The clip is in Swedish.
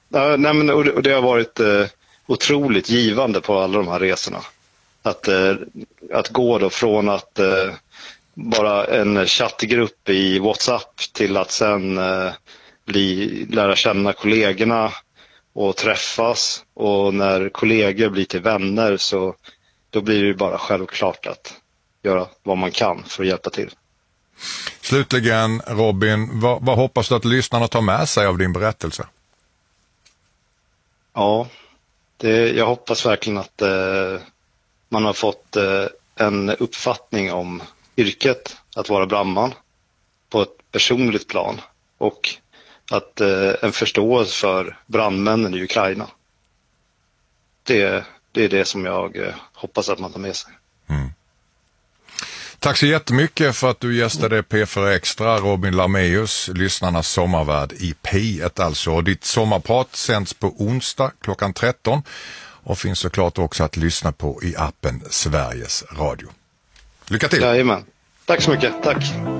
Nej, men, och det har varit otroligt givande på alla de här resorna. Att gå då från att bara en chattgrupp i WhatsApp till att sen lära känna kollegorna och träffas. Och när kollegor blir till vänner så då blir det bara självklart att göra vad man kan för att hjälpa till. Slutligen, Robin, vad hoppas du att lyssnarna tar med sig av din berättelse? Ja, jag hoppas verkligen att man har fått en uppfattning om yrket att vara brandman på ett personligt plan och att en förståelse för brandmännen i Ukraina. Det är det som jag hoppas att man tar med sig. Mm. Tack så jättemycket för att du gästade P4 Extra, Robin Lameus, lyssnarnas sommarvärd i P1 alltså. Och ditt sommarprat sänds på onsdag klockan 13 och finns såklart också att lyssna på i appen Sveriges Radio. Lycka till! Jajamän. Tack så mycket, tack!